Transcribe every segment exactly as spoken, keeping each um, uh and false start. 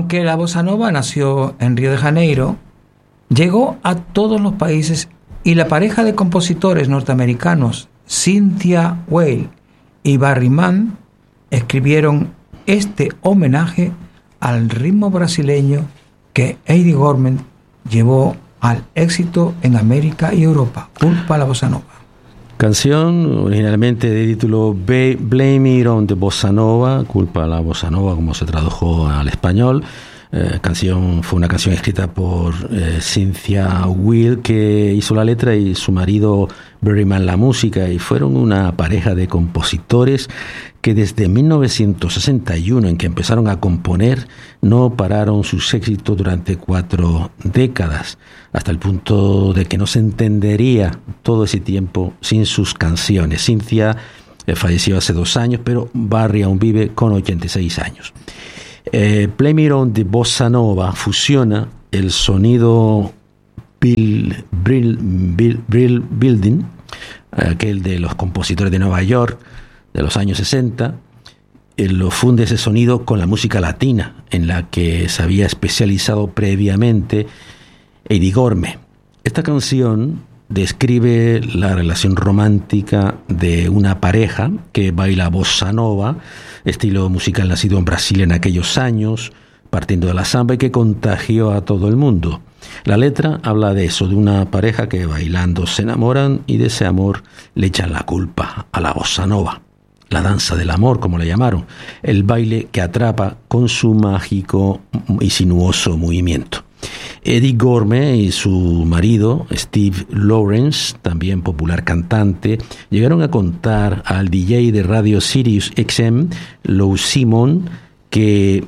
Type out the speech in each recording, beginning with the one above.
aunque la bossa nova nació en Río de Janeiro, llegó a todos los países y la pareja de compositores norteamericanos Cynthia Weil y Barry Mann escribieron este homenaje al ritmo brasileño que Eddie Gormé llevó al éxito en América y Europa. Culpa a la bossa nova. Canción originalmente de título Blame It on the Bossa Nova, Culpa a la Bossa Nova, como se tradujo al español. Eh, canción fue una canción escrita por eh, Cynthia Weil, que hizo la letra, y su marido Barry Mann la música, y fueron una pareja de compositores que desde mil novecientos sesenta y uno, en que empezaron a componer, no pararon sus éxitos durante cuatro décadas, hasta el punto de que no se entendería todo ese tiempo sin sus canciones. Cynthia eh, falleció hace dos años, pero Barry aún vive con ochenta y seis años. Eh, Blame It on the Bossa Nova fusiona el sonido Bill, Brill, Bill, Brill Building, aquel de los compositores de Nueva York de los años sesenta, eh, lo funde ese sonido con la música latina, en la que se había especializado previamente Eddie Gormé. Esta canción describe la relación romántica de una pareja que baila bossa nova, estilo musical nacido en Brasil en aquellos años, partiendo de la samba, y que contagió a todo el mundo. La letra habla de eso, de una pareja que bailando se enamoran y de ese amor le echan la culpa a la bossa nova, la danza del amor, como le llamaron, el baile que atrapa con su mágico y sinuoso movimiento. Eddie Gormé y su marido, Steve Lawrence, también popular cantante, llegaron a contar al D J de radio Sirius X M, Lou Simon, que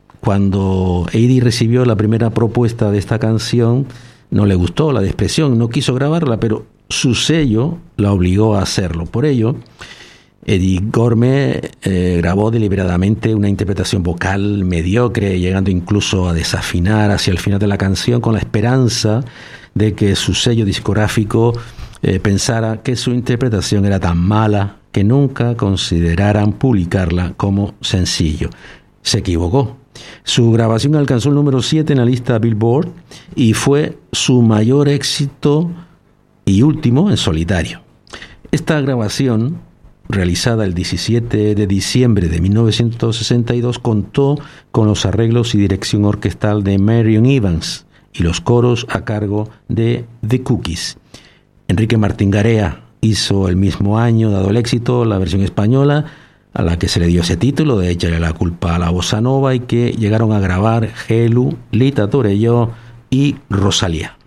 cuando Eddie recibió la primera propuesta de esta canción, no le gustó la expresión, no quiso grabarla, pero su sello la obligó a hacerlo. Por ello, Eddie Gormé eh, grabó deliberadamente una interpretación vocal mediocre, llegando incluso a desafinar hacia el final de la canción, con la esperanza de que su sello discográfico eh, pensara que su interpretación era tan mala que nunca consideraran publicarla como sencillo. Se equivocó. Su grabación alcanzó el número siete en la lista Billboard y fue su mayor éxito y último en solitario. Esta grabación, realizada el diecisiete de diciembre de mil novecientos sesenta y dos, contó con los arreglos y dirección orquestal de Marion Evans y los coros a cargo de The Cookies. Enrique Martín Garea hizo el mismo año, dado el éxito, la versión española, a la que se le dio ese título de Échale la culpa a la bossa nova, y que llegaron a grabar Gelu, Lita Torelló y Rosalía.